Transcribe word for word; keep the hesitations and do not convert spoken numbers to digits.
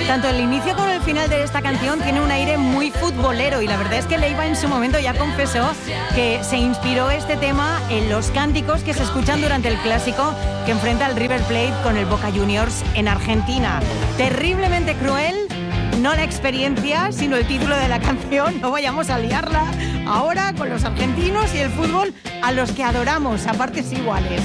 Tanto el inicio como el final de esta canción tiene un aire muy futbolero y la verdad es que Leiva en su momento ya confesó que se inspiró este tema en los cánticos que se escuchan durante el clásico que enfrenta al River Plate con el Boca Juniors en Argentina. Terriblemente cruel, no la experiencia, sino el título de la canción. No vayamos a liarla ahora con los argentinos y el fútbol a los que adoramos a partes iguales.